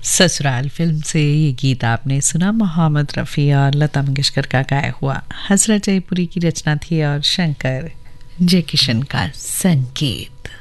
ससुराल फिल्म से ये गीत आपने सुना। मोहम्मद रफ़ी और लता मंगेशकर का गाया हुआ। हजरत जयपुरी की रचना थी और शंकर जयकिशन का संगीत।